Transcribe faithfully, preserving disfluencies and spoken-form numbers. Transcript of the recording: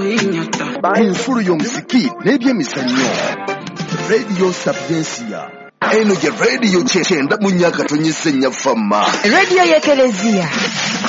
enfuru y'omuziki n'ebyemizannyo. Radio Sapiensia eno je radio kyenda mu nyaka tonyise nyafama. Radio y'Ekelezia